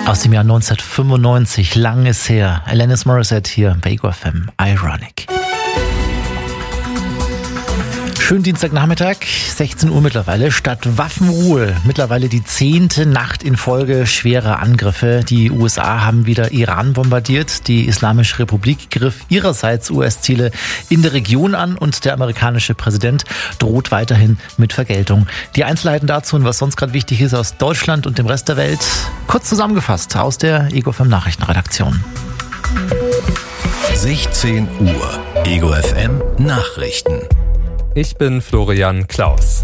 Aus dem Jahr 1995, lang ist her. Alanis Morissette hier bei Ego FM, Ironic. Schönen Dienstagnachmittag, 16 Uhr mittlerweile. Statt Waffenruhe mittlerweile die 10. Nacht in Folge schwerer Angriffe. Die USA haben wieder Iran bombardiert. Die Islamische Republik griff ihrerseits US-Ziele in der Region an und der amerikanische Präsident droht weiterhin mit Vergeltung. Die Einzelheiten dazu und was sonst gerade wichtig ist aus Deutschland und dem Rest der Welt, kurz zusammengefasst aus der Ego FM Nachrichtenredaktion. 16 Uhr, Ego FM Nachrichten. Ich bin Florian Klaus.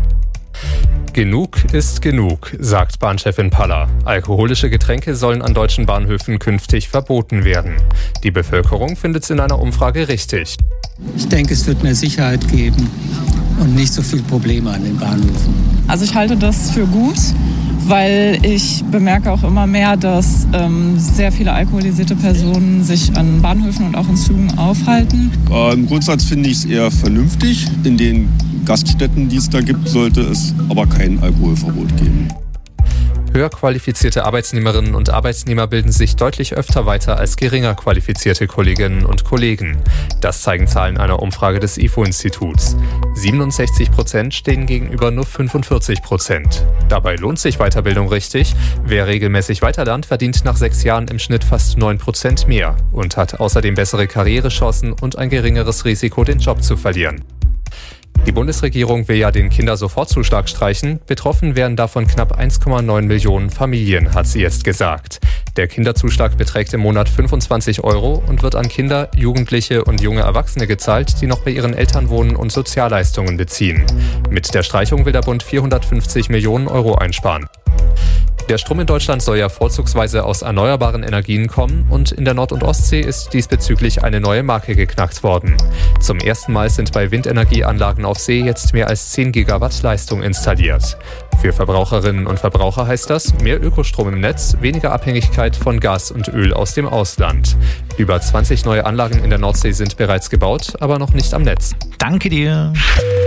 Genug ist genug, sagt Bahnchefin Paller. Alkoholische Getränke sollen an deutschen Bahnhöfen künftig verboten werden. Die Bevölkerung findet es in einer Umfrage richtig. Ich denke, es wird mehr Sicherheit geben und nicht so viele Probleme an den Bahnhöfen. Also ich halte das für gut, weil ich bemerke auch immer mehr, dass sehr viele alkoholisierte Personen sich an Bahnhöfen und auch in Zügen aufhalten. Im Grundsatz finde ich es eher vernünftig. In den Gaststätten, die es da gibt, sollte es aber kein Alkoholverbot geben. Höher qualifizierte Arbeitnehmerinnen und Arbeitnehmer bilden sich deutlich öfter weiter als geringer qualifizierte Kolleginnen und Kollegen. Das zeigen Zahlen einer Umfrage des IFO-Instituts. 67% stehen gegenüber nur 45%. Dabei lohnt sich Weiterbildung richtig. Wer regelmäßig weiterlernt, verdient nach 6 Jahren im Schnitt fast 9% mehr und hat außerdem bessere Karrierechancen und ein geringeres Risiko, den Job zu verlieren. Die Bundesregierung will ja den Kindersofortzuschlag streichen. Betroffen wären davon knapp 1,9 Millionen Familien, hat sie jetzt gesagt. Der Kinderzuschlag beträgt im Monat 25 € und wird an Kinder, Jugendliche und junge Erwachsene gezahlt, die noch bei ihren Eltern wohnen und Sozialleistungen beziehen. Mit der Streichung will der Bund 450 Millionen € einsparen. Der Strom in Deutschland soll ja vorzugsweise aus erneuerbaren Energien kommen und in der Nord- und Ostsee ist diesbezüglich eine neue Marke geknackt worden. Zum ersten Mal sind bei Windenergieanlagen auf See jetzt mehr als 10 Gigawatt Leistung installiert. Für Verbraucherinnen und Verbraucher heißt das mehr Ökostrom im Netz, weniger Abhängigkeit von Gas und Öl aus dem Ausland. Über 20 neue Anlagen in der Nordsee sind bereits gebaut, aber noch nicht am Netz. Danke dir.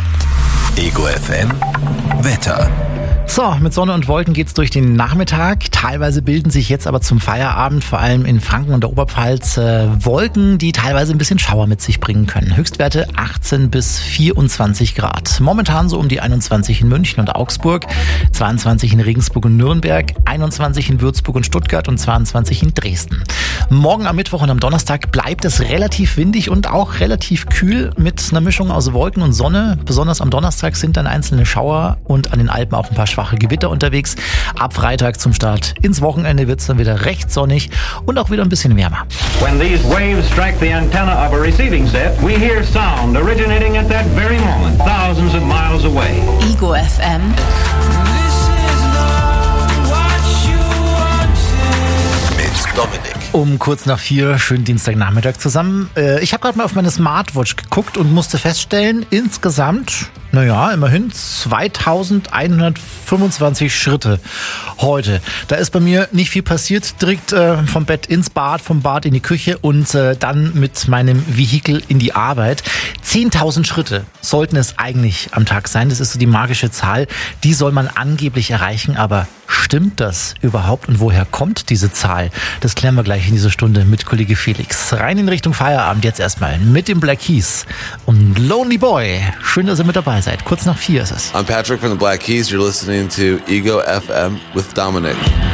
Ego FM Wetter. So, mit Sonne und Wolken geht's durch den Nachmittag. Teilweise bilden sich jetzt aber zum Feierabend, vor allem in Franken und der Oberpfalz, Wolken, die teilweise ein bisschen Schauer mit sich bringen können. Höchstwerte 18 bis 24 Grad. Momentan so um die 21 in München und Augsburg, 22 in Regensburg und Nürnberg, 21 in Würzburg und Stuttgart und 22 in Dresden. Morgen am Mittwoch und am Donnerstag bleibt es relativ windig und auch relativ kühl mit einer Mischung aus Wolken und Sonne. Besonders am Donnerstag sind dann einzelne Schauer und an den Alpen auch ein paar schwache Gewitter unterwegs. Ab Freitag zum Start ins Wochenende wird es dann wieder recht sonnig und auch wieder ein bisschen wärmer. When these waves strike the antenna of a receiving set, we hear sound originating at that very moment, thousands of miles away. Ego FM. Mit Dominik. Um kurz nach 4, schönen Dienstagnachmittag zusammen. Ich habe gerade mal auf meine Smartwatch geguckt und musste feststellen, insgesamt, immerhin 2125 Schritte heute. Da ist bei mir nicht viel passiert, direkt vom Bett ins Bad, vom Bad in die Küche und dann mit meinem Vehikel in die Arbeit. 10.000 Schritte sollten es eigentlich am Tag sein. Das ist so die magische Zahl. Die soll man angeblich erreichen, aber stimmt das überhaupt und woher kommt diese Zahl? Das klären wir gleich in dieser Stunde mit Kollege Felix. Rein in Richtung Feierabend jetzt erstmal mit dem Black Keys und Lonely Boy. Schön, dass ihr mit dabei seid. Kurz nach 4 ist es. I'm Patrick from the Black Keys. You're listening to Ego FM with Dominic.